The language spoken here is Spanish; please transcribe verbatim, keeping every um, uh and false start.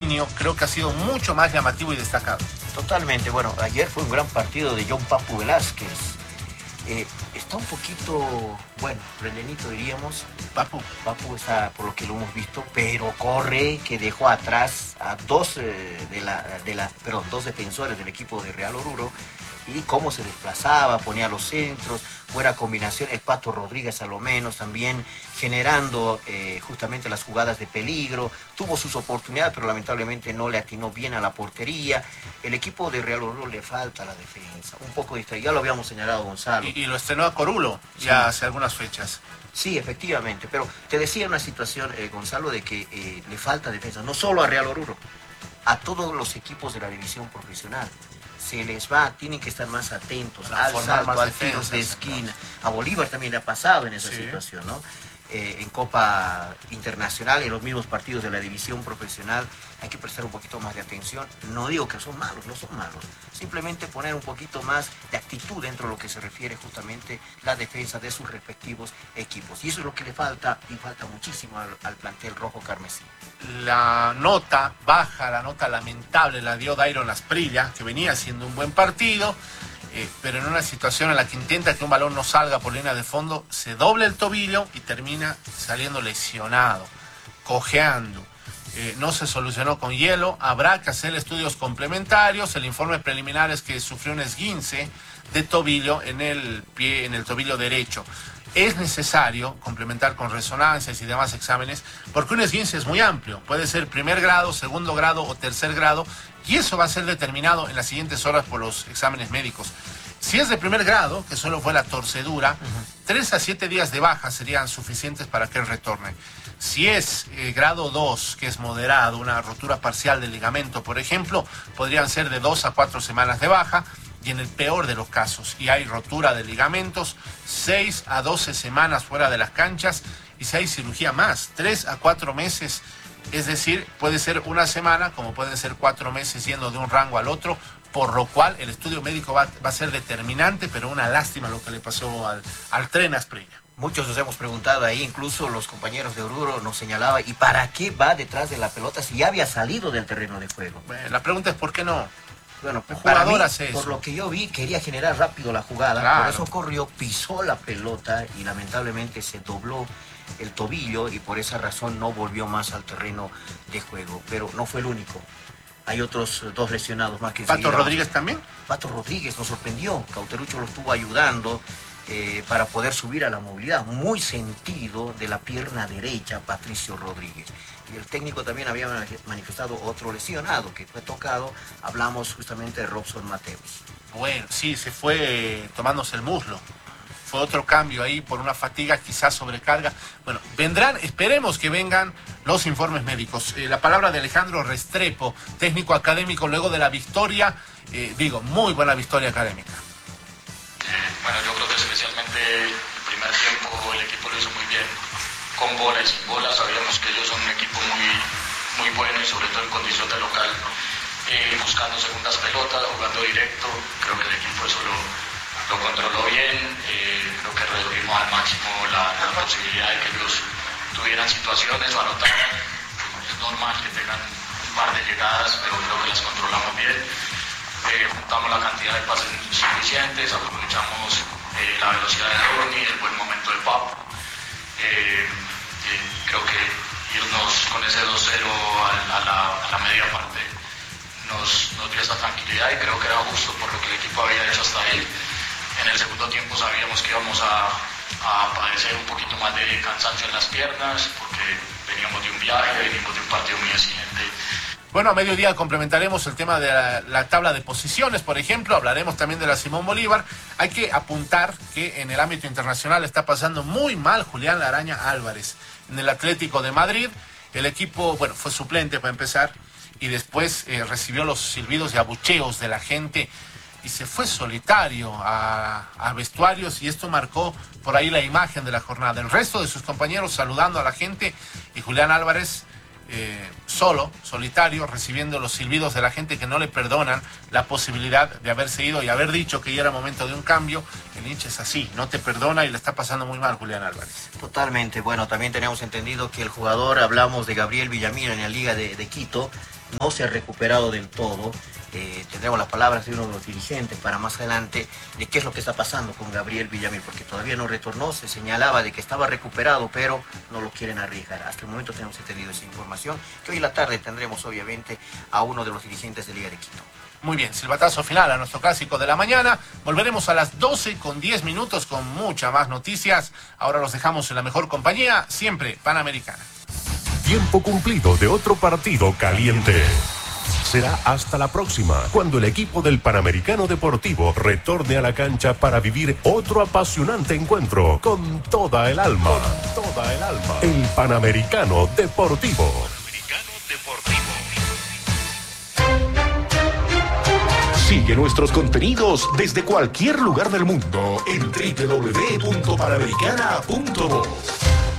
desempeño creo que ha sido mucho más llamativo y destacado. Totalmente, bueno, ayer fue un gran partido de John Papu Velázquez. Eh, está un poquito, bueno, rellenito diríamos. Papu. Papu está, por lo que lo hemos visto, pero corre, que dejó atrás a dos, eh, de la, de la, perdón, dos defensores del equipo de Real Oruro. Y cómo se desplazaba, ponía los centros, buena combinación, el Pato Rodríguez a lo menos también generando eh, justamente las jugadas de peligro, tuvo sus oportunidades pero lamentablemente no le atinó bien a la portería. El equipo de Real Oruro le falta la defensa, un poco distraído, ya lo habíamos señalado Gonzalo. Y, y lo estrenó a Corulo sí. ya hace algunas fechas. Sí, efectivamente, pero te decía una situación, eh, Gonzalo, de que eh, le falta defensa, no solo a Real Oruro, a todos los equipos de la división profesional. Se les va, tienen que estar más atentos para al salto, al tiro defensas, de esquina. A Bolívar también le ha pasado en esa sí. situación, ¿no? Eh, en Copa Internacional, en los mismos partidos de la división profesional, hay que prestar un poquito más de atención. No digo que son malos, no son malos. Simplemente poner un poquito más de actitud dentro de lo que se refiere justamente la defensa de sus respectivos equipos. Y eso es lo que le falta, y falta muchísimo al, al plantel rojo carmesí. La nota baja, la nota lamentable la dio Dairon Asprilla, que venía haciendo un buen partido, eh, pero en una situación en la que intenta que un balón no salga por línea de fondo, se dobla el tobillo y termina saliendo lesionado, cojeando. Eh, no se solucionó con hielo, habrá que hacer estudios complementarios. El informe preliminar es que sufrió un esguince de tobillo en el pie, en el tobillo derecho. Es necesario complementar con resonancias y demás exámenes, porque un esguince es muy amplio, puede ser primer grado, segundo grado o tercer grado, y eso va a ser determinado en las siguientes horas por los exámenes médicos. Si es de primer grado, que solo fue la torcedura, uh-huh. tres a siete días de baja serían suficientes para que él retorne. Si es eh, grado dos, que es moderado, una rotura parcial del ligamento, por ejemplo, podrían ser de dos a cuatro semanas de baja, y en el peor de los casos, y hay rotura de ligamentos, seis a doce semanas fuera de las canchas, y si hay cirugía más, tres a cuatro meses, es decir, puede ser una semana, como pueden ser cuatro meses yendo de un rango al otro, por lo cual el estudio médico va, va a ser determinante, pero una lástima lo que le pasó al, al Tren Asprilla. Muchos nos hemos preguntado ahí, incluso los compañeros de Oruro nos señalaban, ¿y para qué va detrás de la pelota si ya había salido del terreno de juego? Bueno, la pregunta es ¿por qué no? Bueno, para mí, por lo que yo vi, quería generar rápido la jugada, claro. Por eso corrió, pisó la pelota y lamentablemente se dobló el tobillo y por esa razón no volvió más al terreno de juego. Pero no fue el único. Hay otros dos lesionados más que... ¿Pato Rodríguez también? Pato Rodríguez nos sorprendió. Cauterucho lo estuvo ayudando eh, para poder subir a la movilidad. Muy sentido de la pierna derecha, Patricio Rodríguez. Y el técnico también había manifestado otro lesionado que fue tocado. Hablamos justamente de Robson Mateos. Bueno, sí, se fue eh, tomándose el muslo. Fue otro cambio ahí por una fatiga, quizás sobrecarga. Bueno, vendrán, esperemos que vengan los informes médicos. Eh, la palabra de Alejandro Restrepo, técnico académico, luego de la victoria, eh, digo, muy buena victoria académica. Eh, bueno, yo creo que especialmente el primer tiempo el equipo lo hizo muy bien. Con bola y sin bola, sabíamos que ellos son un equipo muy, muy bueno y sobre todo en condición de local, eh, buscando segundas pelotas, jugando directo. Creo que el equipo eso lo, lo controló bien, eh, creo que redujimos al máximo la, la posibilidad de que ellos tuvieran situaciones o anotaran. Es normal que tengan un par de llegadas, pero creo que las controlamos bien. Eh, juntamos la cantidad de pases suficientes, aprovechamos eh, la velocidad de Ronnie, el buen momento de Papu. Eh, eh, creo que irnos con ese dos cero a, a, la, a la media parte nos, nos dio esa tranquilidad y creo que era justo por lo que el equipo había hecho hasta ahí. En el segundo tiempo sabíamos que íbamos a, a padecer un poquito más de cansancio en las piernas porque veníamos de un viaje, venimos de un partido muy exigente. Bueno, a mediodía complementaremos el tema de la, la tabla de posiciones, por ejemplo, hablaremos también de la Simón Bolívar. Hay que apuntar que en el ámbito internacional está pasando muy mal Julián La Araña Álvarez. En el Atlético de Madrid, el equipo, bueno, fue suplente para empezar, y después eh, recibió los silbidos y abucheos de la gente, y se fue solitario a, a vestuarios, y esto marcó por ahí la imagen de la jornada. El resto de sus compañeros saludando a la gente, y Julián Álvarez... Eh, solo, solitario, recibiendo los silbidos de la gente que no le perdonan la posibilidad de haberse ido y haber dicho que ya era momento de un cambio. El hincha es así, no te perdona y le está pasando muy mal Julián Álvarez. Totalmente, bueno, también teníamos entendido que el jugador, hablamos de Gabriel Villamil en la Liga de, de Quito, no se ha recuperado del todo. Eh, tendremos las palabras de uno de los dirigentes para más adelante de qué es lo que está pasando con Gabriel Villamil, porque todavía no retornó. Se señalaba de que estaba recuperado, pero no lo quieren arriesgar. Hasta el momento tenemos entendido esa información, que hoy en la tarde tendremos obviamente a uno de los dirigentes de Liga de Quito. Muy bien, silbatazo final a nuestro clásico de la mañana. Volveremos a las doce con diez minutos con muchas más noticias. Ahora los dejamos en la mejor compañía, siempre Panamericana. Tiempo cumplido de otro partido caliente. Será hasta la próxima, cuando el equipo del Panamericano Deportivo retorne a la cancha para vivir otro apasionante encuentro con toda el alma. Con toda el alma. El Panamericano Deportivo. Panamericano Deportivo. Sigue nuestros contenidos desde cualquier lugar del mundo en doble u doble u doble u punto panamericana punto voz.